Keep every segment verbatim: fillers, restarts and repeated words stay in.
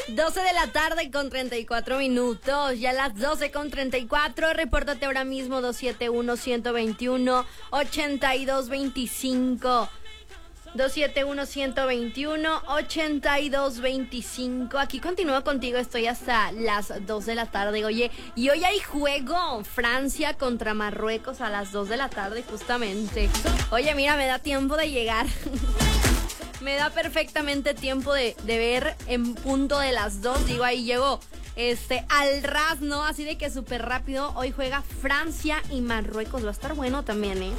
doce de la tarde con treinta y cuatro minutos, ya las doce con treinta y cuatro, repórtate ahora mismo dos siete uno, uno dos uno, ocho dos dos cinco. dos siete uno, uno dos uno, ocho dos dos cinco. Aquí continúo contigo, estoy hasta las dos de la tarde. Oye, y hoy hay juego, Francia contra Marruecos a las dos de la tarde justamente. Oye, mira, me da tiempo de llegar. Me da perfectamente tiempo de, de ver en punto de las dos. Digo, ahí llego este, al ras, ¿no? Así de que súper rápido. Hoy juega Francia y Marruecos. Va a estar bueno también, ¿eh?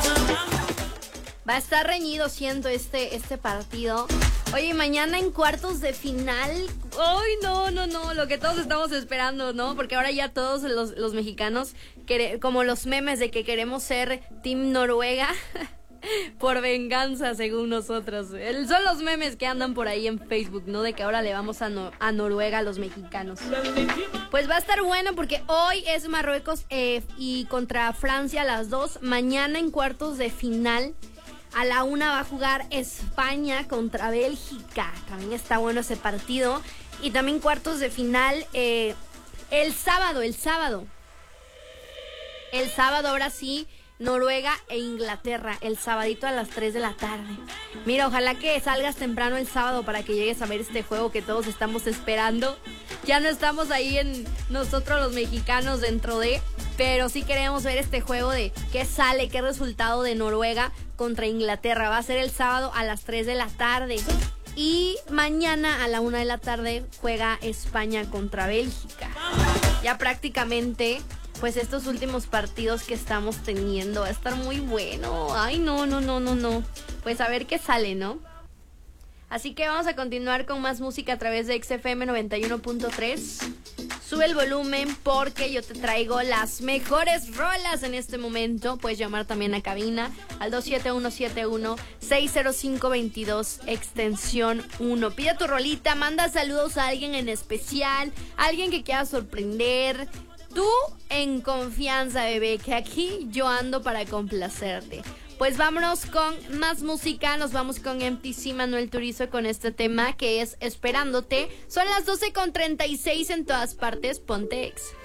Va a estar reñido, siento, este, este partido. Oye, mañana en cuartos de final. ¡Ay, no, no, no! Lo que todos estamos esperando, ¿no? Porque ahora ya todos los, los mexicanos, quere, como los memes de que queremos ser Team Noruega... Por venganza, según nosotros. Son los memes que andan por ahí en Facebook, ¿no? De que ahora le vamos a, no, a Noruega a los mexicanos. Pues va a estar bueno porque hoy es Marruecos eh, y contra Francia a las dos. Mañana en cuartos de final a la una va a jugar España contra Bélgica. También está bueno ese partido. Y también cuartos de final eh, el sábado, el sábado. El sábado ahora sí. Noruega e Inglaterra, el sabadito a las tres de la tarde. Mira, ojalá que salgas temprano el sábado para que llegues a ver este juego que todos estamos esperando. Ya no estamos ahí en nosotros los mexicanos dentro de, pero sí queremos ver este juego de qué sale, qué resultado de Noruega contra Inglaterra. Va a ser el sábado a las tres de la tarde. Y mañana a la una de la tarde juega España contra Bélgica. Ya prácticamente... Pues estos últimos partidos que estamos teniendo va a estar muy bueno. Ay, no, no, no, no, no. Pues a ver qué sale, ¿no? Así que vamos a continuar con más música a través de X F M noventa y uno punto tres. Sube el volumen porque yo te traigo las mejores rolas en este momento. Puedes llamar también a cabina al dos siete uno siete uno, seis cero cinco dos dos, extensión uno. Pide tu rolita, manda saludos a alguien en especial, a alguien que quiera sorprender. Tú en confianza, bebé, que aquí yo ando para complacerte. Pues vámonos con más música, nos vamos con M T C Manuel Turizo con este tema que es Esperándote. Son las doce con treinta y seis en todas partes, ponte Ex.